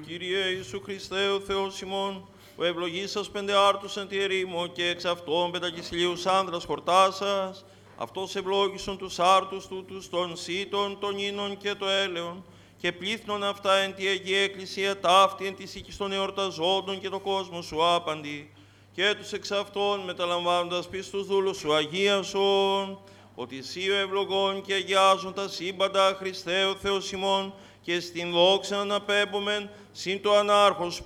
Κύριε Ιησού Χριστέ, ο Θεός ημών, ο ευλογήσας πεντεάρτους εν τη ερήμο και εξ αυτών πεντακισιλίους άνδρας χορτάσας, αυτός ευλόγησον τους άρτους τούτους των σύτων, των ίνων και το έλεον, και πλήθνον αυτά εν τη Αγία Εκκλησία ταύτη εν της οίκης των εορταζόντων και το κόσμο σου άπαντη, και τους εξ αυτών μεταλαμβάνοντας πίστους δούλους σου αγίασον, ότι εσύ ο ευλογών και αγιάζον τα σύμπαντα, Χριστέ ο Θεός ημών, και στην δόξα αναπέμπομεν συν το ανάρχος